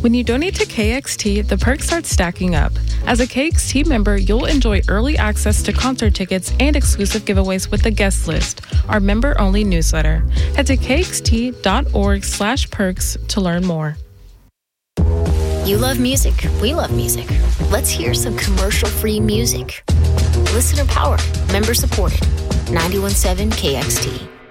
When you donate to KXT, the perks start stacking up. As a KXT member, you'll enjoy early access to concert tickets and exclusive giveaways with the guest list, our member-only newsletter. Head to kxt.org/perks to learn more. You love music. We love music. Let's hear some commercial-free music. Listener powered, member supported. 91.7 KXT.